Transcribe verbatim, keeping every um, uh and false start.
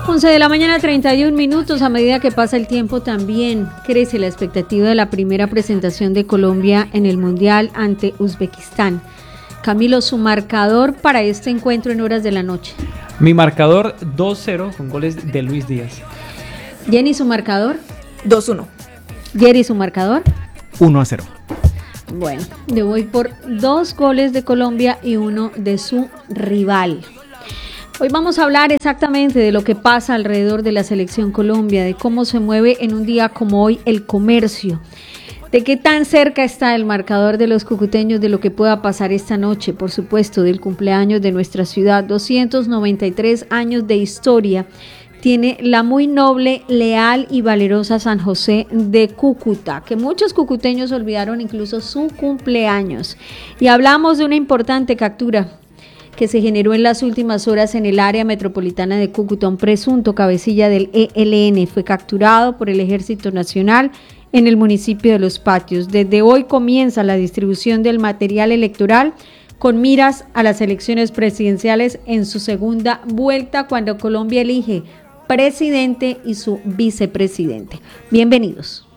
once de la mañana, treinta y un minutos. A medida que pasa el tiempo también crece la expectativa de la primera presentación de Colombia en el Mundial ante Uzbekistán. Camilo, su marcador para este encuentro en horas de la noche. Mi marcador dos cero con goles de Luis Díaz. Jenny, su marcador. dos uno. Jerry, su marcador. uno a cero. Bueno, yo voy por dos goles de Colombia y uno de su rival. Hoy vamos a hablar exactamente de lo que pasa alrededor de la selección Colombia, de cómo se mueve en un día como hoy el comercio, de qué tan cerca está el marcador de los cucuteños de lo que pueda pasar esta noche, por supuesto, del cumpleaños de nuestra ciudad. doscientos noventa y tres años de historia tiene la muy noble, leal y valerosa San José de Cúcuta, que muchos cucuteños olvidaron incluso su cumpleaños. Y hablamos de una importante captura que se generó en las últimas horas en el área metropolitana de Cúcuta. Un presunto cabecilla del E L N fue capturado por el Ejército Nacional en el municipio de Los Patios. Desde hoy comienza la distribución del material electoral con miras a las elecciones presidenciales en su segunda vuelta, cuando Colombia elige presidente y su vicepresidente. Bienvenidos.